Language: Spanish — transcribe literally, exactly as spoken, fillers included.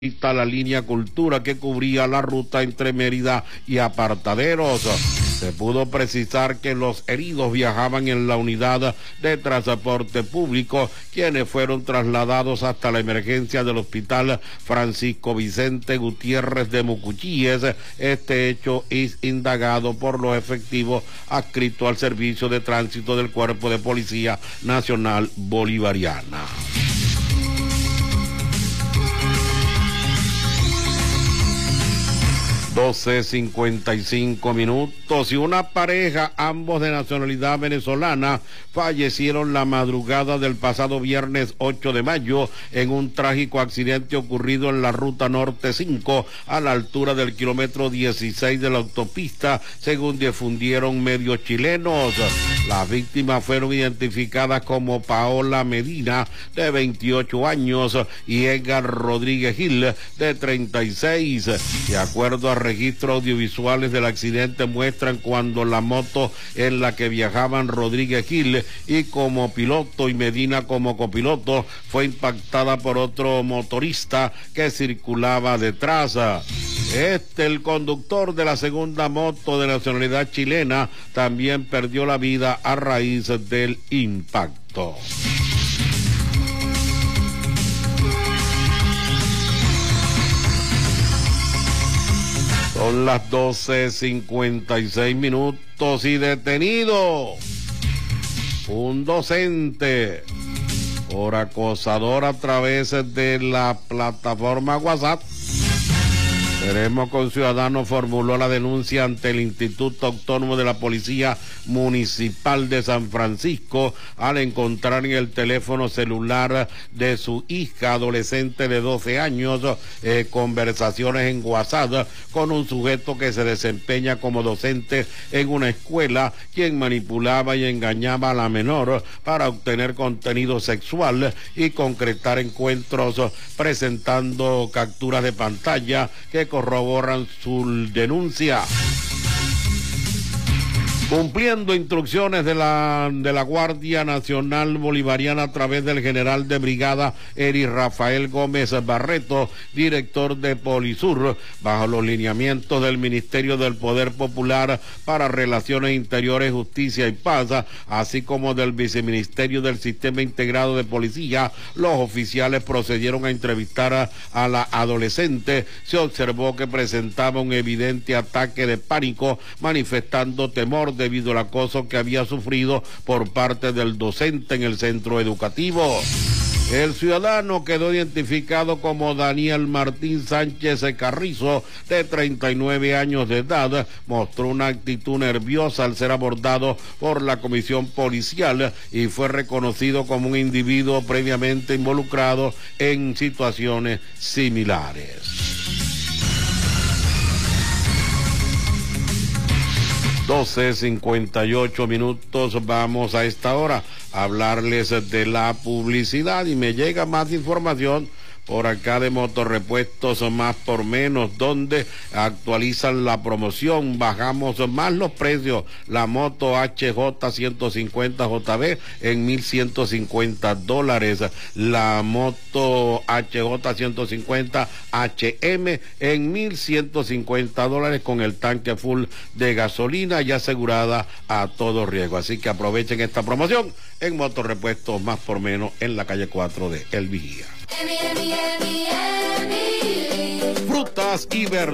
la línea Cultura que cubría la ruta entre Mérida y Apartaderos. Se pudo precisar que los heridos viajaban en la unidad de transporte público, quienes fueron trasladados hasta la emergencia del Hospital Francisco Vicente Gutiérrez de Mucuchíes. Este hecho es indagado por los efectivos adscritos al Servicio de Tránsito del Cuerpo de Policía Nacional Bolivariana. doce cincuenta y cinco minutos y una pareja, ambos de nacionalidad venezolana, fallecieron la madrugada del pasado viernes ocho de mayo en un trágico accidente ocurrido en la ruta norte cinco a la altura del kilómetro dieciséis de la autopista, según difundieron medios chilenos. Las víctimas fueron identificadas como Paola Medina, de veintiocho años, y Edgar Rodríguez Gil, de treinta y seis. De acuerdo a registros audiovisuales del accidente, muestran cuando la moto en la que viajaban Rodríguez Gil y como piloto y Medina como copiloto fue impactada por otro motorista que circulaba detrás. Este, el conductor de la segunda moto de nacionalidad chilena, también perdió la vida a raíz del impacto. Son las doce cincuenta y seis minutos y detenido un docente por acosador a través de la plataforma WhatsApp. Tenemos que un ciudadano formuló la denuncia ante el Instituto Autónomo de la Policía Municipal de San Francisco al encontrar en el teléfono celular de su hija adolescente de doce años eh, conversaciones en WhatsApp con un sujeto que se desempeña como docente en una escuela, quien manipulaba y engañaba a la menor para obtener contenido sexual y concretar encuentros, presentando capturas de pantalla que corroboran su denuncia. Cumpliendo instrucciones de la, de la Guardia Nacional Bolivariana a través del general de brigada Eri Rafael Gómez Barreto, director de Polisur, bajo los lineamientos del Ministerio del Poder Popular para Relaciones Interiores, Justicia y Paz, así como del Viceministerio del Sistema Integrado de Policía, los oficiales procedieron a entrevistar a, a la adolescente. Se observó que presentaba un evidente ataque de pánico, manifestando temor debido al acoso que había sufrido por parte del docente en el centro educativo. El ciudadano quedó identificado como Daniel Martín Sánchez Carrizo, de treinta y nueve años de edad. Mostró una actitud nerviosa al ser abordado por la comisión policial y fue reconocido como un individuo previamente involucrado en situaciones similares. doce cincuenta y ocho minutos, vamos a esta hora a hablarles de la publicidad y me llega más información por acá de Motorrepuestos Más por Menos, donde actualizan la promoción, bajamos más los precios. La moto H J ciento cincuenta J B en mil ciento cincuenta dólares, la moto H J ciento cincuenta H M en mil ciento cincuenta dólares con el tanque full de gasolina y asegurada a todo riesgo. Así que aprovechen esta promoción en Motorrepuestos Más por Menos en la calle cuatro de El Vigía. Frutas y verduras.